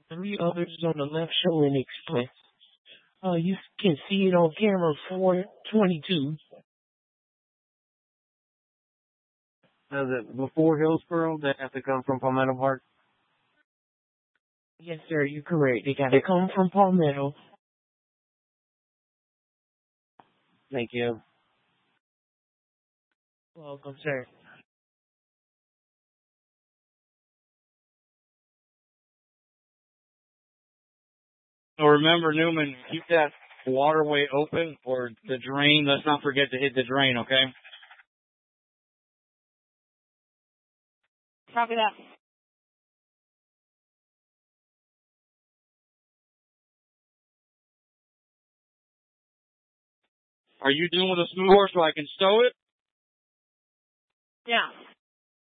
Three others on the left showing express. You can see it on camera 422. Is it before Hillsboro? They have to come from Palmetto Park? Yes, sir, you're correct. They gotta come from Palmetto. Thank you. Welcome, sir. So remember, Newman, keep that waterway open or the drain. Let's not forget to hit the drain, okay? Copy that. Are you doing with a smooth horse so I can stow it? Yeah.